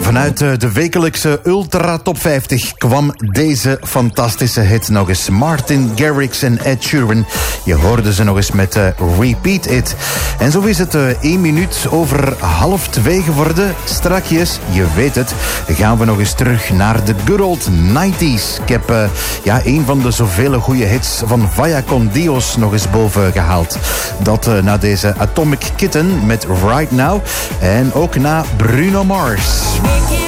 Vanuit de wekelijkse Ultra Top 50 kwam deze fantastische hit nog eens. Martin Garrix en Ed Sheeran. Je hoorde ze nog eens met Repeat It. En zo is het 1 minuut over 1:30 geworden. Strakjes, je weet het, gaan we nog eens terug naar de good old 90s. Ik heb een van de zoveel goede hits van Vaya Con Dios nog eens boven gehaald. Dat na deze Atomic Kitten met Right Now. En ook na Bruno Mars.